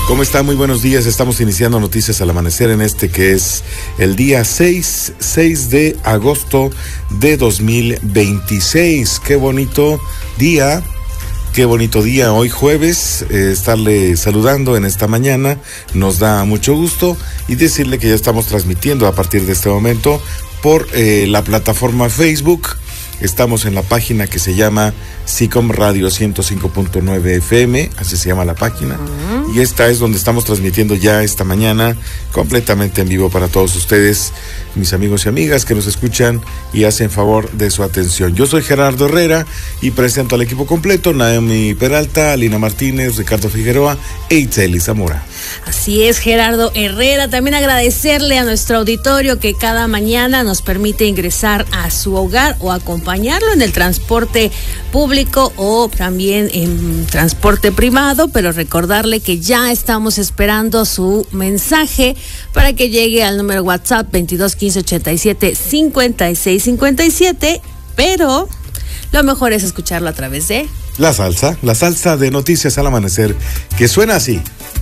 ¿Cómo está? Muy buenos días. Estamos iniciando Noticias al Amanecer en este que es el día 6 de agosto de 2026. Qué bonito día hoy jueves, estarle saludando en esta mañana. Nos da mucho gusto y decirle que ya estamos transmitiendo a partir de este momento por la plataforma Facebook. Estamos en la página que se llama SICOM Radio 105.9 FM, así se llama la página. Y esta es donde estamos transmitiendo ya esta mañana completamente en vivo para todos ustedes, mis amigos y amigas que nos escuchan y hacen favor de su atención. Yo soy Gerardo Herrera y presento al equipo completo: Naomi Peralta, Alina Martínez, Ricardo Figueroa e Itzel Zamora. Así es, Gerardo Herrera. También agradecerle a nuestro auditorio que cada mañana nos permite ingresar a su hogar o acompañarlo en el transporte público o también en transporte privado, pero recordarle que ya estamos esperando su mensaje para que llegue al número WhatsApp 22 15 87 56 57, pero lo mejor es escucharlo a través de la salsa de Noticias al Amanecer, que suena así.